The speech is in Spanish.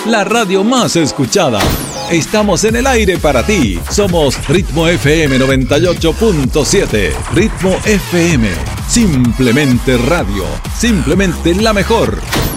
la radio más escuchada. Estamos en el aire para ti. Somos Ritmo FM 98.7. Ritmo FM. Simplemente radio. Simplemente la mejor.